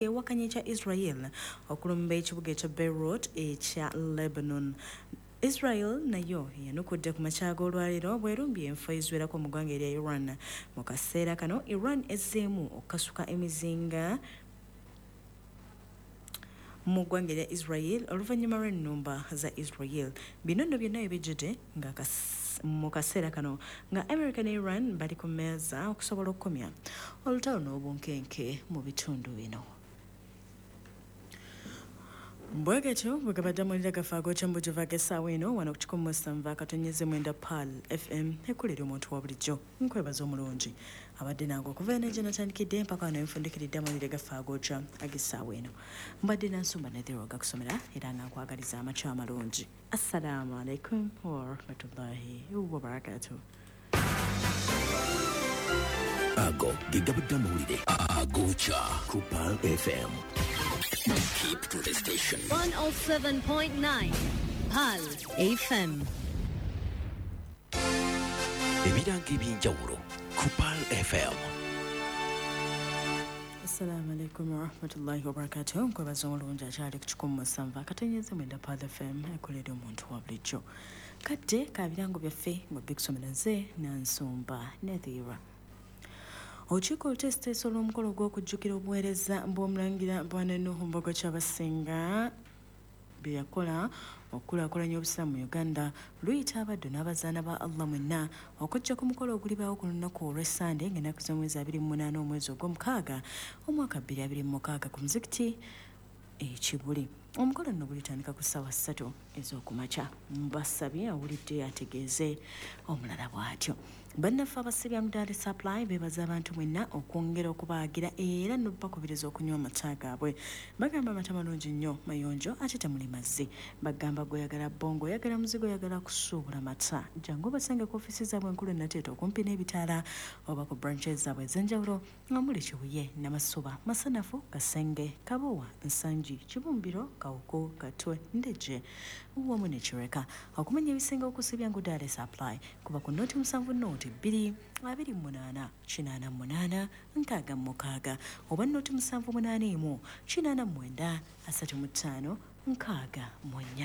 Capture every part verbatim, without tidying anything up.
ewakanya ekya Israel okulumba ekibuga ekya Beirut ekya Lebanon. Israel nayo yanukudde ku makyago olwaliro bwerumbye enfo eziwerako mu ggwanga erya Iran. Mu kaseera kano Iran ezzeemu okukasuka emizinga mu ggwanga erya Israel oluvannyuma lw'ennumba za Israel. Bino nno byonna ebijjudde nga mu kaseera kano nga America ne Iran bali ku mmeeza okusobola okukomya olutalo n'obunkenke mu bitundu bino. Mbwegetyo bwegabadde amawulire gafe ag'okyembujjuva ag'essaawa eno wano ku kikumi mu ssanvu akatonyeze mwenda P A L F M ekulira omuntu wa bulijjo. Nkwebaza omulungi abadde nange okuva eno gye natandikidde mpaka wano enfundikiridde amawulire gafe ag'okya ag'essaawa eno. Mbadde Nansumba Nathero gakusomera era nga nkwagaliza amakya amalungi. Assalamu alaikum wa rahmatullahi wa barakatuh. Ago gigabadde amawulire ag'okya ku P A L F M. Keep to the station. one oh seven point nine P A L F M. Ebiranga eby'enjawulo ku P A L F M. Assalamu alaikum wa rahmatullahi wa barakatuh. Nkwebaza omulungi akyali ku kikumi mu ssanvu akatonyeze mwenda P A L F M ekolera omuntu wa bulijjo. Kadde ka birango byaffe nga bikusomera nze Nansumba Nathero. Olukiiko oluteesiteesa olw'omukolo gw'okujjukira obuweereza bw'omulangira Bwana Nuhu Mbogo Kyabasinga bye yakola okukulaakulanya obusiraamu mu Uganda luyita abaddu n'abazaana ba Allah mwenna okujja ku mukolo ogulibaawo ku lunaku olw'Essande ng'ennaku z'omwezi abiri mu munaana omwezi ogw'omukaaga omwaka bbiri abiri mu mukaaga ku muzikiti ekibuli. Omukolo nno gulitandika ku ssaawa ssatu ez'okumakya. Mbasabye awulidde ategeeze omulala bw'atyo. Bannaffe abasibya mu Dar Supply beebaza abantu mwenna okwongera okubaagira era n'okubakubiriza okunywa amata gaabwe. Bagamba amata malungi nnyo mayonjo ate temuli mazzi. Bagamba gw'oyagala bbongo oyagala muzigo oyagala kusuubula mata. Jangu basange ku ofiisi zaabwe enkulu Nateeta okumpi n'ebitaala oba ku branches zaabwe ez'enjawulo nga muli Kibuye, Namasuba, Masanafu, Kasenge, Kabowa, Nsangi, Kibumbiro, Kawuko, Katwe, Ndeje, wamu ne Kireka. Okumanya ebisinga okusibya ngu Dar Supply kuba ku noti musanvu noti bbiri abiri munaana kinaana munaana nkaaga mukaaga oba noti musanvu munaana emu kinaana mwenda asatu mu ttaano nkaaga munya.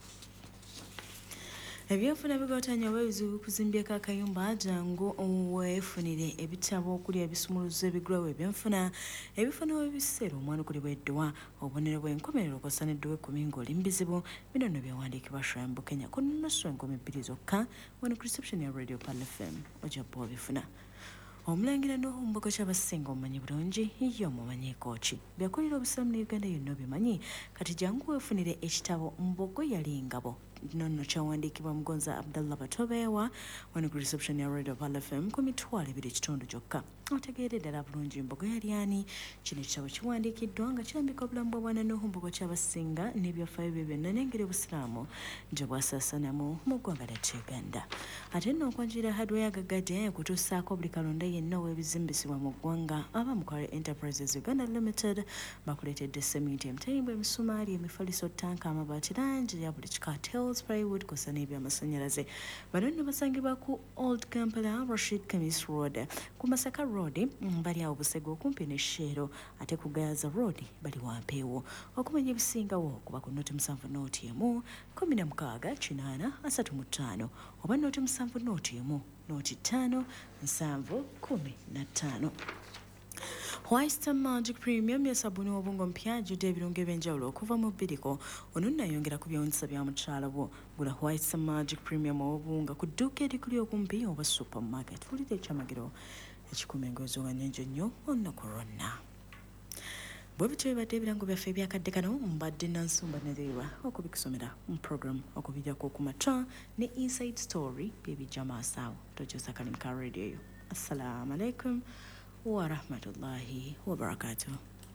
Ebyenfuna bigootanya obuzibu kuzimbyeko akayumba jangu weefunire ebitabo okuli ebisumuluzo ebigulawo ebyenfuna ebifuna ebiseera omwana okuli bw'edduwa obubonero bw'enkomerero kosaneddwa ekkumi ng'oli mu bizibu bino nno byawandiikibwa Shambu Kenya ku nnusu enkumi bbiri zokka wano ku reception ya Radio P A L F M ojja bba obifuna. Omulangira Nuhu Mbogo Kyabasinga omumanyi bulungi ye omumanyiiko ki byakolera obusiraamu ne Uganda yonna obimanyi kati jangu weefunire ekitabo Mbogo yali ngabo nonno kyawandiikibwa Mugonza Abdallah Batobeewa wano ku reception ya Radio P A L F M ku mitwalo ebiri ekitundu gyokka. Otegeere ddala bulungi Mbogo yali ani. Kino ekitabo kiwandiikiddwa nga kirambika obulamu bwa Bwana Nuhu Mbogo Kyabasinga n'ebyafaayo bye byonna n'engeri obusiraamu gye bwasaasanamu mu ggwanga ly'e Uganda. Ate nno okwanjira hardware agagade okutuusaako buli kalonda yenna w'ebizimbisibwa mu ggwanga aba Mukware Enterprises Uganda Limited bakuleetedde seminti, emitayimbwa, emisumaali, emifaliso, tanka, amabaati, langi ya buli kika, tiles, plywood kw'ossa n'ebyamasannyalaze. Bano nno basangibwa ku Old Kampala Rashid Khamis Road, ku Masaka Road bali awo Busega okumpi ne Shero, ate ku Gaza Road bali Wampeewo. Okumanya ebisingawo kuba ku noti musanvu noti emu kumi na mukaaga kinaana asatu mu ttaano oba noti musanvu noti emu noti ttaano nsanvu kumi na ttaano. White Magic Premium ya sabuni w'obungo mpya ajjudde ebirungo eby'enjawulo okuva mu bbiriko. Ono nno ayongera ku byewuunyisa bya mukyala bwo. Gula White Magic Premium w'obunga ku dduuka erikuli okumpi oba supermarket. Wulira ekyamagero ekikumi engozi nga nnyingi nnyo olunaku lwonna. Bwe bityo bibadde ebirango byaffe ebyakadde kano mbadde Nansumba Nathero okubikusomera mu program okubiddako okumata ne Inside Story bye bijja maaso awo. Tokyusa kalimu ka radio yo. Assalamu alaikum wa rahmatullahi wa barakatuh.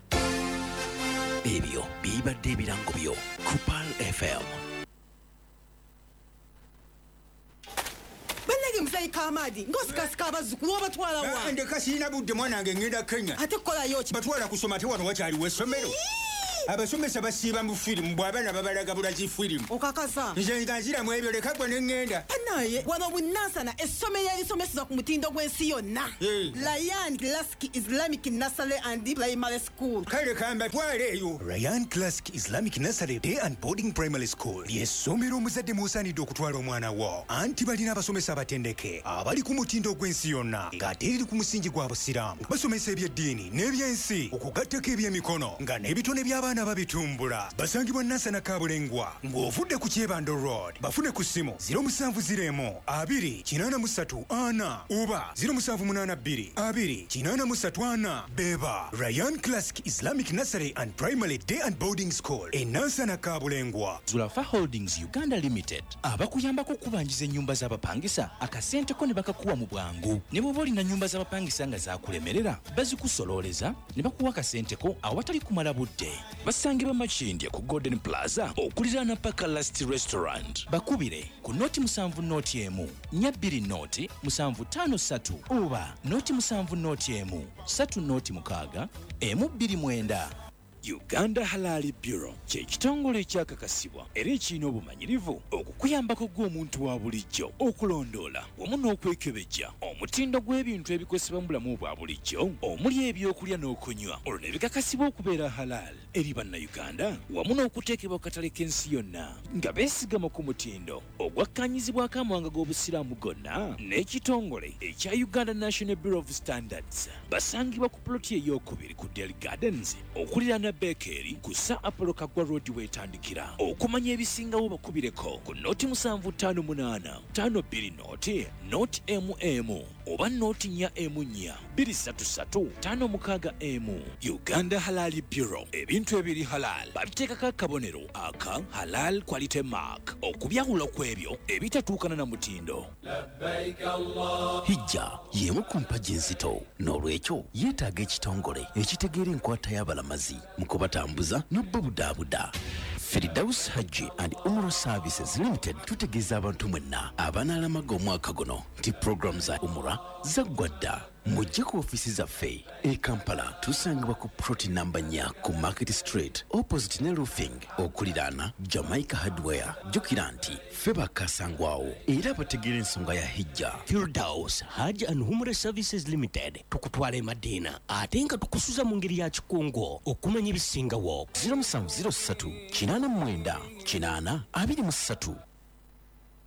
Ebyo bibadde ebirango byo ku P A L F M. Mzai Kamadi, ngosikasika abazzukulu obatwala wa. Ndeka sirina budde mwana wange ngenda Kenya. Ate kola yoki batwala kusoma te wano wakyali w'essomero. abasomesa basiiba mu firimu bw'abaana babalaga bulaki firimu okakasa nze nga nziramu ebyo leka gwe ne ŋŋenda naye wano bunansana essomero erisomeseza ku mutindo gw'ensi yonna Ryan Classic Islamic Nursery and Primary School kale kamba twale eyo Ryan Classic Islamic Nursery Day and Boarding Primary School ly'essomero omuzadde mw'osaanidde okutwala omwana wo anti balina abasomesa abatendeke abali ku mutindo gw'ensi yonna ng'ate eriri ku musingi gwa busiraamu basomesa ebyeddiini n'ebyensi okugattako ebyemikono nga n'ebitone by'abaana babitumbula basangibwa Nansana Kabulengwa ng'ovudde ku Kyebando Road bafune ku ssimu ziro musanvu ziro emu abiri kinaana mu ssatu ana oba ziro musanvu munaana bbiri abiri kinaana mu ssatu ana beba Ryan Classic Islamic Nursery and Primary Day and Boarding School e Nansana Kabulengwa. Zulafa Holdings Uganda Limited abakuyambako okubanjiza ennyumba z'abapangisa akasenteko ne bakakuwa mu bwangu ne bw'oba olina nnyumba z'abapangisa nga zakulemerera bazikusololeza ne bakuwa akasenteko awatali kumala budde. Basangibwa Makindye ku Golden Plaza okuliraana Paka Last Restaurant. Bakubire ku noti musanvu noti emu nnya bbiri noti musanvu ttaano ssatu oba noti musanvu noti emu ssatu noti mukaaga emu bbiri mwenda. Uganda Halal Bureau kye kitongole ekyakakasibwa era ekirina obumanyirivu okukuyambako gw'omuntu wa bulijjo okulondoola wamu n'okwekebejja omutindo gw'ebintu ebikozesebwa mu bulamu obwa bulijjo omuli ebyokulya n'okunywa olwo ne bikakasibwa okubeera halal eri bannayuganda wamu n'okuteekebwa ku katale k'ensi yonna nga beesigama ku mutindo ogwakkaanyizibwako amawanga g'obusiraamu gonna n'ekitongole ekya Uganda National Bureau of Standards. Basangibwa ku ploti ey'okubiri ku Dairy Gardens okuliraana Bakery ku Sir Apollo Kagwa Road weetandikira. Okumanya ebisingawo bakubireko ku noti musanvu ttaano munaana ttaano bbiri noti noti emu emu oba noti nnya emu nnya bbiri ssatu ssatu ttaano mukaaga emu. Uganda Halal Bureau ebintu ebiri halal babiteekako akabonero aka halal quality mark okubyawula ku ebyo ebitatuukana na mutindo. Hijja y'emu ku mpagi enzito n'olwekyo yeetaaga ekitongole ekitegeera enkwata y'abalamazi mu kubatambuza n'obbabudaabuda. Firdaus Hajji and Umrah Services Limited tutegeeza abantu mwenna abanaalamaga omwaka guno nti program za Umrah zaggwa dda. Mujje ku ofisi zaffe e Kampala tusangibwa ku ploti namba nnya ku Market Street opposite ne roofing okuliraana Jamaica Hardware. Jjukira nti ffe bakasangwawo era bategeera ensonga ya hijja. Firdaus Hajji and Umrah Services Limited tukutwala e Madina ate nga tukusuza mu ngeri ya kikungo okumanya ebisingawo. ziro musanvu ziro ssatu kinaana mwenda kinaana abiri mu ssatu